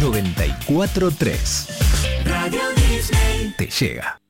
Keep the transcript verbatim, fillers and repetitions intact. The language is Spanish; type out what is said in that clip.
noventa y cuatro punto tres. Radio Disney Te llega.